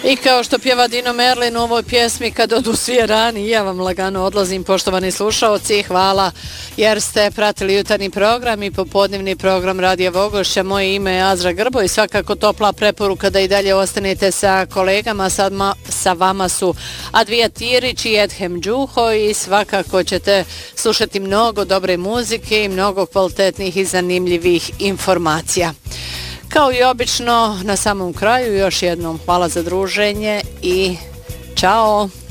I kao što pjeva Dino Merlin u ovoj pjesmi Kad odu svi rani, ja vam lagano odlazim, poštovani slušalci. Hvala jer ste pratili jutarnji program i popodnevni program Radija Vogošća. Moje ime je Azra Grbo i svakako topla preporuka da i dalje ostanete sa kolegama. Sa vama su Advija Tirić i Edhem Đuho i svakako ćete slušati mnogo dobre muzike i mnogo kvalitetnih i zanimljivih informacija. Kao i obično, na samom kraju još jednom hvala za druženje i čao!